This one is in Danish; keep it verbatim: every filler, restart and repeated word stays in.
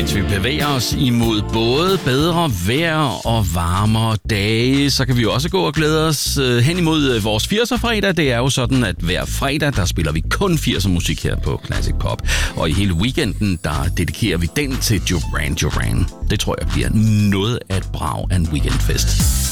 mens vi bevæger os imod både bedre vejr og varmere dage, så kan vi jo også gå og glæde os hen imod vores firser-fredag. Det er jo sådan, at hver fredag, der spiller vi kun firser-musik her på Classic Pop. Og i hele weekenden, der dedikerer vi den til Duran Duran. Det tror jeg bliver noget af et brag af en weekendfest.